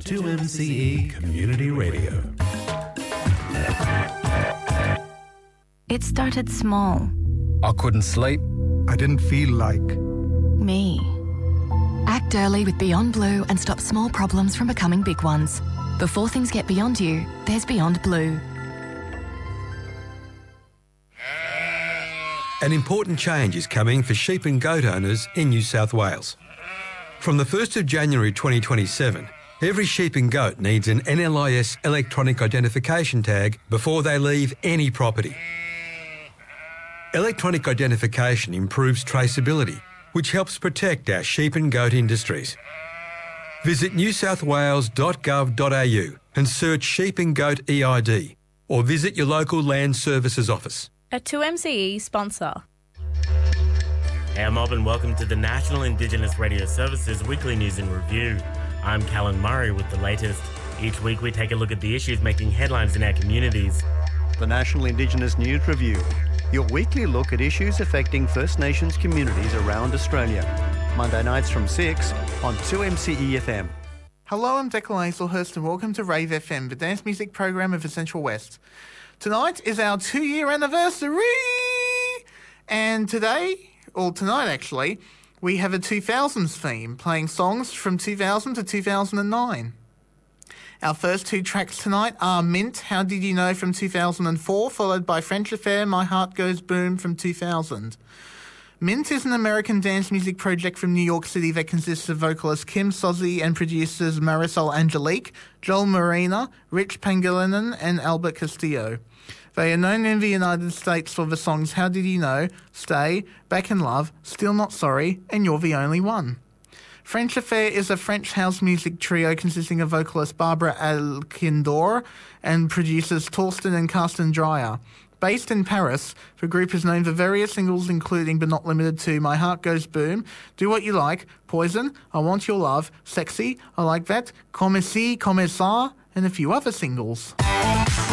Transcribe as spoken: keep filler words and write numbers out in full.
two M C E Community Radio. It started small. I couldn't sleep. I didn't feel like... Me. Act early with Beyond Blue and stop small problems from becoming big ones. Before things get beyond you, there's Beyond Blue. An important change is coming for sheep and goat owners in New South Wales. From the first of January twenty twenty-seven, every sheep and goat needs an N L I S electronic identification tag before they leave any property. Electronic identification improves traceability, which helps protect our sheep and goat industries. Visit new south wales dot gov dot a u and search Sheep and Goat E I D, or visit your local Land Services office. A two M C E sponsor. Hey, I'm Bob and welcome to the National Indigenous Radio Services Weekly News and Review. I'm Callan Murray with the latest. Each week we take a look at the issues making headlines in our communities. The National Indigenous News Review, your weekly look at issues affecting First Nations communities around Australia. Monday nights from six on two M C E F M. Hello, I'm Declan Hazelhurst and welcome to Rave F M, the dance music program of Essential West. Tonight is our two-year anniversary! And today, or tonight actually, we have a two thousands theme, playing songs from two thousand to two thousand nine. Our first two tracks tonight are Mint, How Did You Know from two thousand four, followed by French Affair, My Heart Goes Boom from two thousand. Mint is an American dance music project from New York City that consists of vocalist Kim Sozzi and producers Marisol Angelique, Joel Marina, Rich Pangilinan and Albert Castillo. They are known in the United States for the songs How Did You Know, Stay, Back in Love, Still Not Sorry, and You're the Only One. French Affair is a French house music trio consisting of vocalist Barbara Alkindor and producers Torsten and Carsten Dreyer. Based in Paris, the group is known for various singles including but not limited to My Heart Goes Boom, Do What You Like, Poison, I Want Your Love, Sexy, I Like That, Comme Si, Comme Ça, and a few other singles.